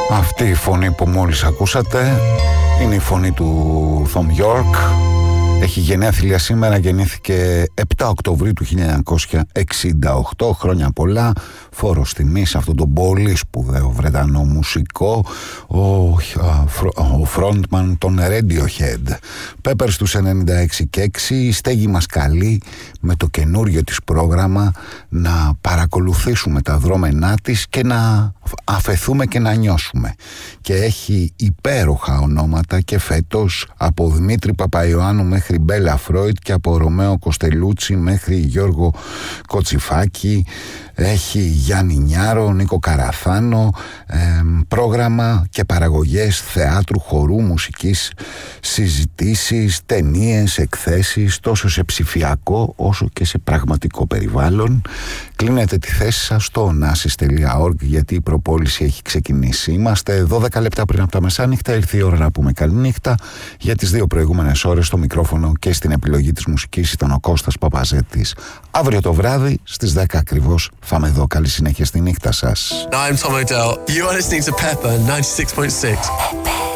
Αυτή η φωνή που μόλις ακούσατε είναι η φωνή του Thom Yorke. Έχει γενέθλια σήμερα, γεννήθηκε 7 Οκτωβρίου του 1968, χρόνια πολλά, φόρος τιμής σε αυτόν τον πολύ σπουδαίο Βρετανό μουσικό, ο frontman των Radiohead. Pepper στους 96 και 6, η στέγη μας καλεί με το καινούριο της πρόγραμμα να παρακολουθήσουμε τα δρόμενά της και να αφεθούμε και να νιώσουμε. Και έχει υπέροχα ονόματα και φέτος, από Δημήτρη Παπαϊωάννου μέχρι Μπέλα Φρόιτ και από Ρωμαίο Κοστελούτσι μέχρι Γιώργο Κοτσιφάκη. Έχει Γιάννη Νιάρο, Νίκο Καραθάνο, πρόγραμμα και παραγωγές θεάτρου, χορού, μουσικής, συζητήσεις, ταινίες, εκθέσεις, τόσο σε ψηφιακό όσο και σε πραγματικό περιβάλλον. Κλείνετε τη θέση σας στο onassis.org γιατί η προπόληση έχει ξεκινήσει. Είμαστε 12 λεπτά πριν από τα μεσάνυχτα, ήρθε η ώρα να πούμε καληνύχτα. Για τις δύο προηγούμενες ώρες στο μικρόφωνο και στην επιλογή της μουσικής ήταν ο Κώστας Παπαζέτης. Αύριο το βράδυ στις 10 ακριβώς θα είμαι εδώ. Καλή συνέχεια στη νύχτα σας. I'm Tom O'Dell. You are listening to Pepper 96.6.